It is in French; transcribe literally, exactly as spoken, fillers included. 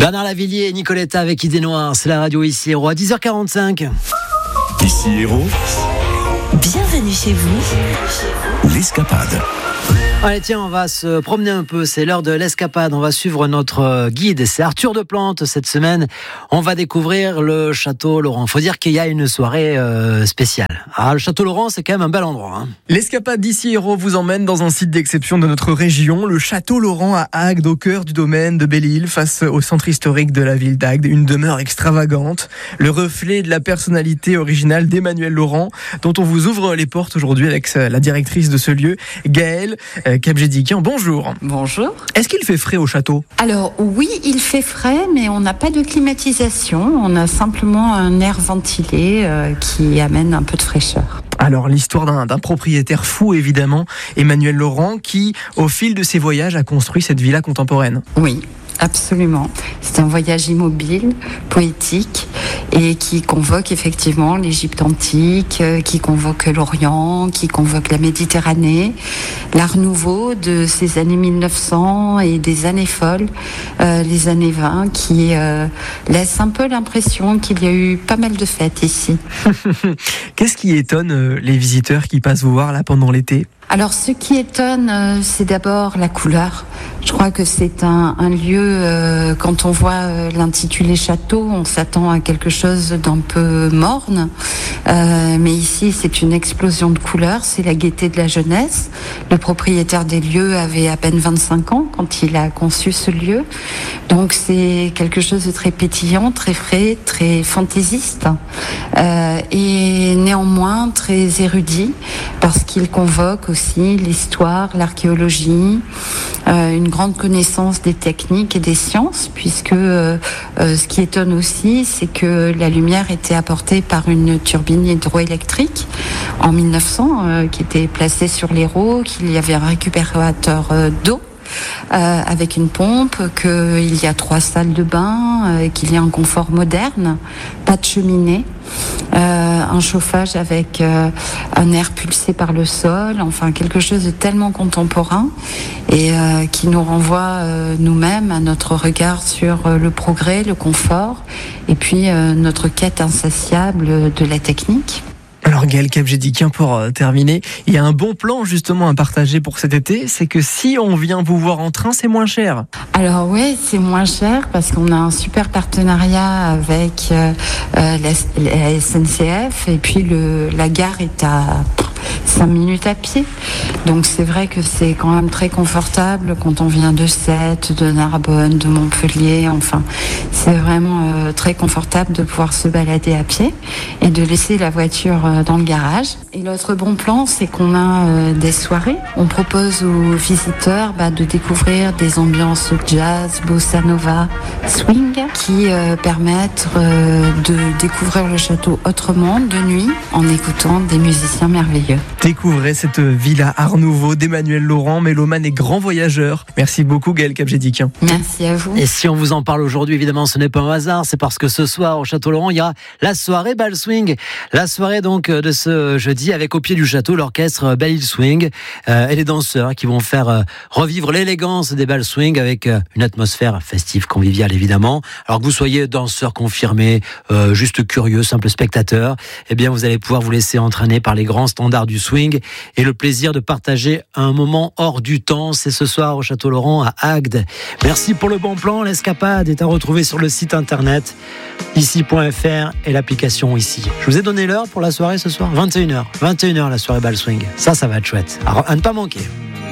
Bernard Lavillier et Nicoletta avec Idée Noire, c'est la radio Ici Héros à dix heures quarante-cinq. Ici Héros, bienvenue chez vous. L'Escapade. Allez tiens, on va se promener un peu, c'est l'heure de l'Escapade, on va suivre notre guide, c'est Arthur Deplante cette semaine. On va découvrir le Château Laurent. Faut dire qu'il y a une soirée euh, spéciale. Ah, le Château Laurent, c'est quand même un bel endroit. Hein. L'Escapade d'Ici Héros vous emmène dans un site d'exception de notre région, le Château Laurent à Agde, au cœur du domaine de Belle-Île, face au centre historique de la ville d'Agde. Une demeure extravagante, le reflet de la personnalité originale d'Emmanuel Laurent, dont on vous ouvre les portes aujourd'hui avec la directrice de ce lieu, Gaëlle Kabjedikian. Bonjour. Bonjour. Est-ce qu'il fait frais au château ? Alors oui, il fait frais, mais on n'a pas de climatisation. On a simplement un air ventilé euh, qui amène un peu de fraîcheur. Alors l'histoire d'un, d'un propriétaire fou évidemment, Emmanuel Laurent, qui au fil de ses voyages a construit cette villa contemporaine. Oui. Absolument. C'est un voyage immobile, poétique, et qui convoque effectivement l'Égypte antique, qui convoque l'Orient, qui convoque la Méditerranée, l'art nouveau de ces années mille neuf cents et des années folles, euh, les années vingt, qui euh, laissent un peu l'impression qu'il y a eu pas mal de fêtes ici. Qu'est-ce qui étonne euh, les visiteurs qui passent vous voir là pendant l'été ? Alors, ce qui étonne, euh, c'est d'abord la couleur. Je crois que c'est un, un lieu, euh, quand on voit euh, l'intitulé château, on s'attend à quelque chose d'un peu morne. Euh, mais ici, c'est une explosion de couleurs, c'est la gaieté de la jeunesse. Le propriétaire des lieux avait à peine vingt-cinq ans quand il a conçu ce lieu. Donc, c'est quelque chose de très pétillant, très frais, très fantaisiste. Euh, et néanmoins, très érudit, parce qu'il convoque aussi l'histoire, l'archéologie, euh, une grande connaissance des techniques et des sciences, puisque euh, euh, ce qui étonne aussi, c'est que la lumière était apportée par une turbine hydroélectrique en mille neuf cents, euh, qui était placée sur l'Hérault, qu'il y avait un récupérateur euh, d'eau. Euh, avec une pompe, qu'il y a trois salles de bain, euh, qu'il y a un confort moderne, pas de cheminée, euh, un chauffage avec euh, un air pulsé par le sol, enfin quelque chose de tellement contemporain et euh, qui nous renvoie euh, nous-mêmes à notre regard sur euh, le progrès, le confort et puis euh, notre quête insatiable de la technique. Alors Gaëlle Kabjedikian, pour euh, terminer, il y a un bon plan justement à partager pour cet été, c'est que si on vient vous voir en train, c'est moins cher. Alors oui, c'est moins cher parce qu'on a un super partenariat avec euh, la, la S N C F et puis le, la gare est à cinq minutes à pied. Donc c'est vrai que c'est quand même très confortable quand on vient de Sète, de Narbonne, de Montpellier. Enfin, c'est vraiment euh, très confortable de pouvoir se balader à pied et de laisser la voiture euh, dans le garage. Et l'autre bon plan, c'est qu'on a euh, des soirées. On propose aux visiteurs bah, de découvrir des ambiances jazz, bossa nova, swing, qui euh, permettent euh, de découvrir le château autrement, de nuit, en écoutant des musiciens merveilleux. Découvrez cette villa Art Nouveau d'Emmanuel Laurent, mélomane et grand voyageur. Merci beaucoup Gaëlle Kabjedikian. Merci à vous. Et si on vous en parle aujourd'hui, évidemment, ce n'est pas un hasard, c'est parce que ce soir au Château Laurent, il y a la soirée Bal Swing. La soirée donc de ce jeudi avec au pied du château l'orchestre Belle-Île Swing euh, et les danseurs qui vont faire euh, revivre l'élégance des Bal Swing avec euh, une atmosphère festive, conviviale évidemment. Alors que vous soyez danseur confirmé, euh, juste curieux, simple spectateur, eh bien vous allez pouvoir vous laisser entraîner par les grands standards du swing et le plaisir de partager un moment hors du temps. C'est ce soir au Château Laurent à Agde. Merci pour le bon plan. L'escapade est à retrouver sur le site internet ici point f r et l'application Ici. Je vous ai donné l'heure pour la soirée ce soir, vingt et une heures. vingt et une heures la soirée Bal Swing. Ça, ça va être chouette. Alors, à ne pas manquer.